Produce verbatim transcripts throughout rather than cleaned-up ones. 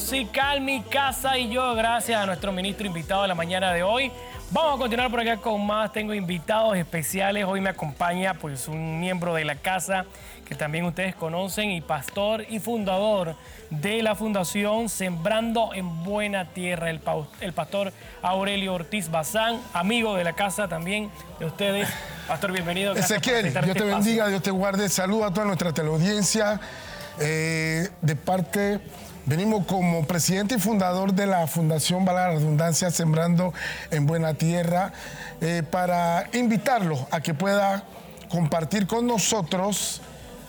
musical Mi Casa y Yo, gracias a nuestro ministro invitado de la mañana de hoy. Vamos a continuar por acá con más. Tengo invitados especiales. Hoy me acompaña pues un miembro de la casa que también ustedes conocen y pastor y fundador de la Fundación Sembrando en Buena Tierra, el, el pastor Aurelio Ortiz Bazán, amigo de la casa también de ustedes. Pastor, bienvenido. Ezequiel, Dios te bendiga, Dios te guarde. Saludos a toda nuestra teleaudiencia. Eh, de parte, venimos como presidente y fundador de la Fundación, valga la redundancia, Sembrando en Buena Tierra, eh, para invitarlos a que pueda compartir con nosotros.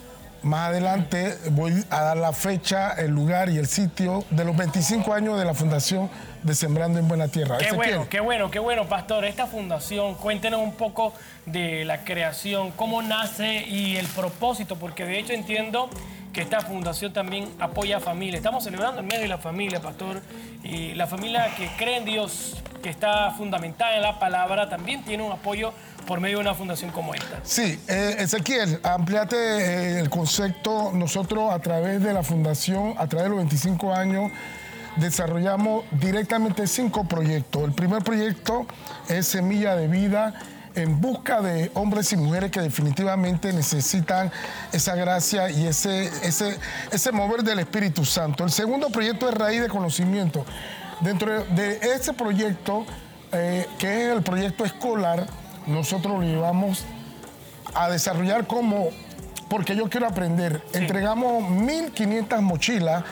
Más adelante voy a dar la fecha, el lugar y el sitio de los veinticinco años de la Fundación de Sembrando en Buena Tierra. Qué Ezequiel. bueno, qué bueno, qué bueno, pastor. Esta fundación, cuéntenos un poco de la creación, cómo nace y el propósito, porque de hecho entiendo que esta fundación también apoya a familias. Estamos celebrando el mes de la familia, pastor, y la familia que cree en Dios, que está fundamentada en la palabra, también tiene un apoyo por medio de una fundación como esta. Sí, eh, Ezequiel, ampliate eh, el concepto. Nosotros a través de la fundación, a través de los veinticinco años, desarrollamos directamente cinco proyectos. El primer proyecto es Semilla de Vida, en busca de hombres y mujeres que definitivamente necesitan esa gracia y ese, ese, ese mover del Espíritu Santo. El segundo proyecto es Raíz de Conocimiento. Dentro de ese proyecto, eh, que es el proyecto escolar, nosotros lo llevamos a desarrollar como, porque yo quiero aprender. Sí. Entregamos mil quinientas mochilas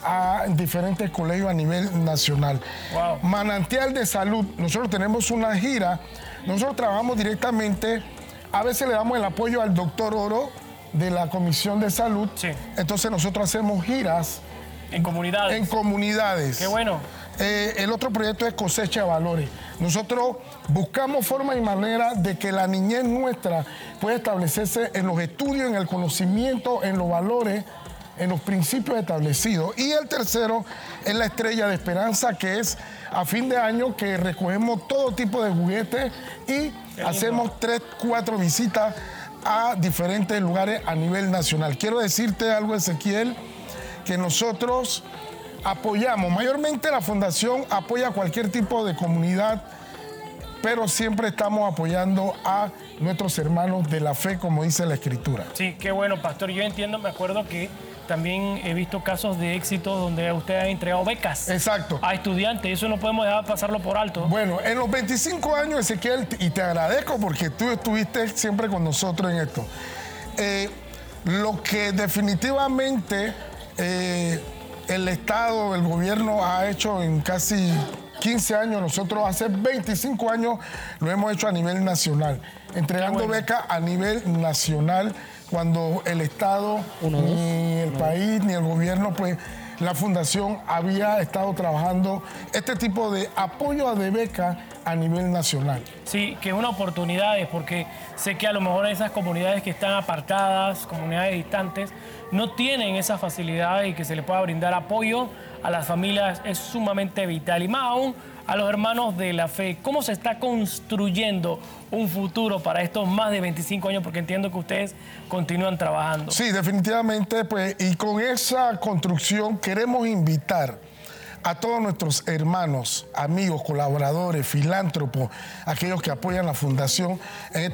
a diferentes colegios a nivel nacional. Wow. Manantial de Salud, nosotros tenemos una gira. Nosotros trabajamos directamente, a veces le damos el apoyo al doctor Oro de la Comisión de Salud. Sí. Entonces nosotros hacemos giras. En comunidades. En comunidades. Qué bueno. Eh, el otro proyecto es Cosecha de Valores. Nosotros buscamos forma y manera de que la niñez nuestra pueda establecerse en los estudios, en el conocimiento, en los valores, en los principios establecidos. Y el tercero es la Estrella de Esperanza, que es a fin de año que recogemos todo tipo de juguetes y hacemos tres, cuatro visitas a diferentes lugares a nivel nacional. Quiero decirte algo, Ezequiel, que nosotros apoyamos, mayormente la Fundación apoya a cualquier tipo de comunidad, pero siempre estamos apoyando a nuestros hermanos de la fe, como dice la Escritura. Sí, qué bueno, pastor. Yo entiendo, me acuerdo que también he visto casos de éxito donde usted ha entregado becas. Exacto. A estudiantes. Eso no podemos dejar pasarlo por alto. Bueno, en los veinticinco años, Ezequiel, y te agradezco porque tú estuviste siempre con nosotros en esto, eh, lo que definitivamente eh, el Estado, el gobierno ha hecho en casi quince años, nosotros hace veinticinco años lo hemos hecho a nivel nacional, entregando bueno. becas a nivel nacional, cuando el Estado, Uno, ni el Uno. país, ni el gobierno, pues la Fundación había estado trabajando este tipo de apoyo de becas a nivel nacional. Sí, que es una oportunidad, porque sé que a lo mejor esas comunidades que están apartadas, comunidades distantes, no tienen esas facilidades y que se les pueda brindar apoyo a las familias es sumamente vital. Y más aún a los hermanos de la fe. ¿Cómo se está construyendo un futuro para estos más de veinticinco años? Porque entiendo que ustedes continúan trabajando. Sí, definitivamente, pues, y con esa construcción queremos invitar a todos nuestros hermanos, amigos, colaboradores, filántropos, aquellos que apoyan la Fundación en